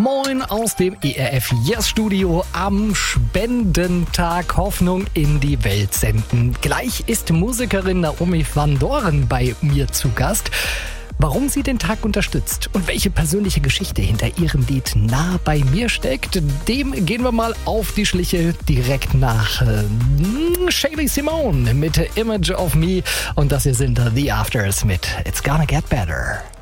Moin aus dem ERF Yes Studio am Spendentag Hoffnung in die Welt senden. Gleich ist Musikerin Naomi van Doren bei mir zu Gast. Warum sie den Tag unterstützt und welche persönliche Geschichte hinter ihrem Lied nah bei mir steckt, dem gehen wir mal auf die Schliche direkt nach Shaylee Simone mit Image of Me und das hier sind The Afters mit It's Gonna Get Better.